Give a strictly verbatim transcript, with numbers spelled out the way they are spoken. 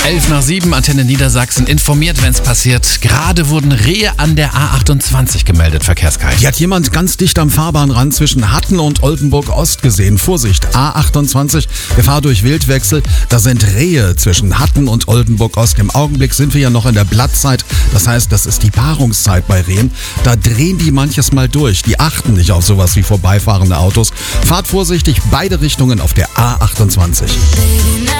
elf nach sieben, Antenne Niedersachsen informiert, wenn es passiert. Gerade wurden Rehe an der A achtundzwanzig gemeldet, Verkehrskalt. Hier hat jemand ganz dicht am Fahrbahnrand zwischen Hatten und Oldenburg Ost gesehen. Vorsicht, A achtundzwanzig, Gefahr durch Wildwechsel. Da sind Rehe zwischen Hatten und Oldenburg Ost. Im Augenblick sind wir ja noch in der Blattzeit. Das heißt, das ist die Paarungszeit bei Rehen. Da drehen die manches Mal durch. Die achten nicht auf sowas wie vorbeifahrende Autos. Fahrt vorsichtig, beide Richtungen auf der A achtundzwanzig.